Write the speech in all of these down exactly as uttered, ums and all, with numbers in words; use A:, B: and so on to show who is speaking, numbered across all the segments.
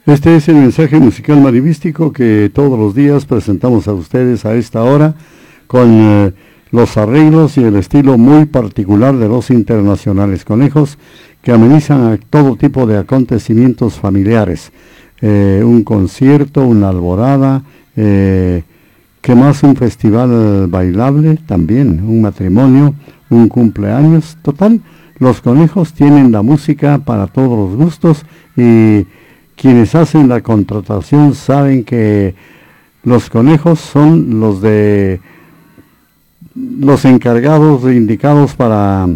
A: Este es el mensaje musical marivístico que todos los días presentamos a ustedes a esta hora con eh, los arreglos y el estilo muy particular de los Internacionales Conejos, que amenizan a todo tipo de acontecimientos familiares. Eh, un concierto, una alborada, eh, que más un festival bailable, también un matrimonio, un cumpleaños, total. Los conejos tienen la música para todos los gustos y quienes hacen la contratación saben que los conejos son los de los encargados indicados para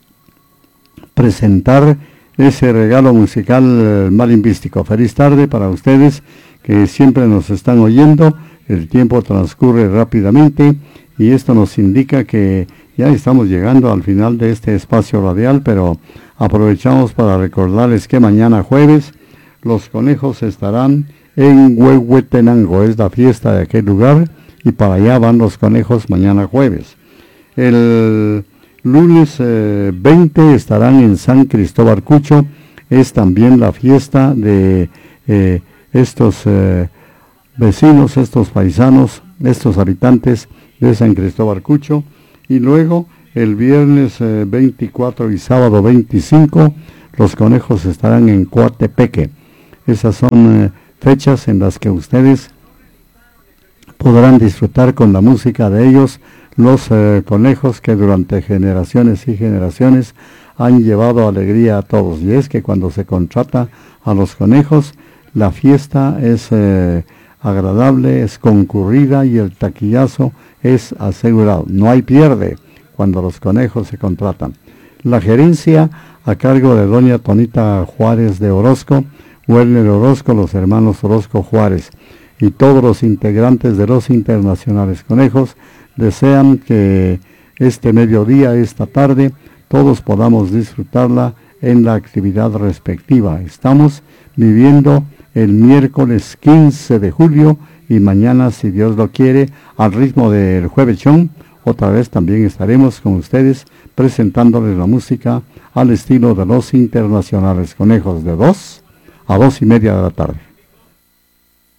A: presentar ese regalo musical marimbístico. Feliz tarde para ustedes que siempre nos están oyendo. El tiempo transcurre rápidamente y esto nos indica que ya estamos llegando al final de este espacio radial, pero aprovechamos para recordarles que mañana jueves los conejos estarán en Huehuetenango, es la fiesta de aquel lugar, y para allá van los conejos mañana jueves. El lunes eh, veinte estarán en San Cristóbal Cucho, es también la fiesta de eh, estos eh, vecinos, estos paisanos, estos habitantes de San Cristóbal Cucho, y luego el viernes eh, veinticuatro y sábado veinticinco los conejos estarán en Coatepeque. Esas son eh, fechas en las que ustedes podrán disfrutar con la música de ellos, los eh, conejos que durante generaciones y generaciones han llevado alegría a todos. Y es que cuando se contrata a los conejos, la fiesta es eh, agradable, es concurrida y el taquillazo es asegurado. No hay pierde cuando los conejos se contratan. La gerencia a cargo de doña Tonita Juárez de Orozco, Werner Orozco, los hermanos Orozco Juárez y todos los integrantes de los Internacionales Conejos desean que este mediodía, esta tarde, todos podamos disfrutarla en la actividad respectiva. Estamos viviendo el miércoles quince de julio y mañana, si Dios lo quiere, al ritmo del Jueves Chón, otra vez también estaremos con ustedes presentándoles la música al estilo de los Internacionales Conejos de dos a dos y media de la tarde.